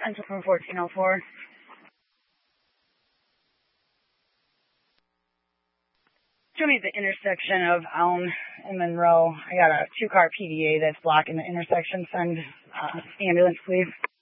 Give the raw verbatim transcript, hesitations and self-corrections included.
Central from fourteen oh four. Show me the intersection of Elm and Monroe. I got a two-car P D A that's blocking the intersection. Send uh, ambulance, please.